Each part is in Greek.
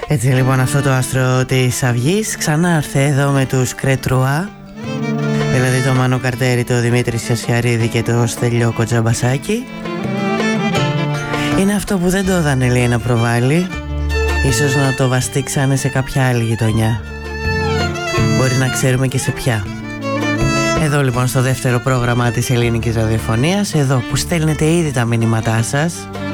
Έτσι λοιπόν αυτό το άστρο της Αυγής ξανά ήρθε εδώ με τους Κρετρουά, δηλαδή το Μάνο Καρτέρι, το Δημήτρη Σιασιαρίδη και το Στέλιο Κοτζαμπασάκη. Είναι αυτό που δεν το έδανε, λέει, να προβάλλει. Ίσως να το βαστίξανε σε κάποια άλλη γειτονιά. Μπορεί να ξέρουμε και σε ποια. Εδώ λοιπόν στο δεύτερο πρόγραμμα της ελληνικής ραδιοφωνίας, εδώ που στέλνετε ήδη τα μηνύματά σας.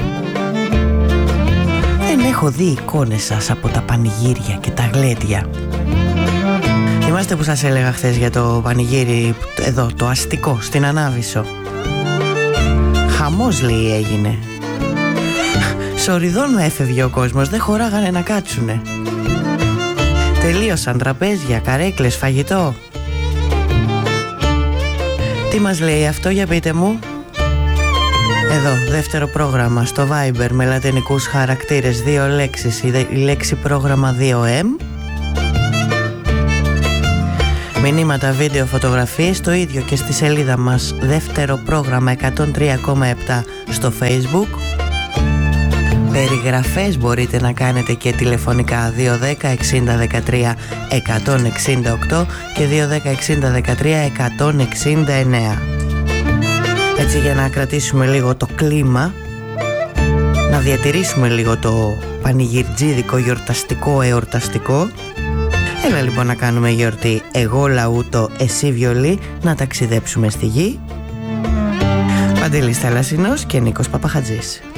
Δεν έχω δει εικόνες σας από τα πανηγύρια και τα γλέντια. Θυμάστε που σας έλεγα χθες για το πανηγύρι εδώ, το αστικό, στην Ανάβησο. Χαμός, λέει, έγινε. Σοριδών έφευγε ο κόσμος, δεν χωράγανε να κάτσουνε. Τελείωσαν τραπέζια, καρέκλες, φαγητό. Τι μας λέει αυτό, για πείτε μου. Εδώ, δεύτερο πρόγραμμα στο Viber με λατινικούς χαρακτήρες, 2 λέξεις, η λέξη πρόγραμμα 2M. Μηνύματα, βίντεο, φωτογραφίες, το ίδιο και στη σελίδα μας δεύτερο πρόγραμμα 103,7 στο Facebook. Περιγραφές μπορείτε να κάνετε και τηλεφωνικά 210 60 13 168 και 210 60 13 169. Έτσι, για να κρατήσουμε λίγο το κλίμα, να διατηρήσουμε λίγο το πανηγυρτζίδικο, γιορταστικό, εορταστικό. Έλα λοιπόν να κάνουμε γιορτή. Εγώ λαούτο, εσύ βιολί, να ταξιδέψουμε στη γη. Παντελής Θαλασσινός και Νίκος Παπαχατζής.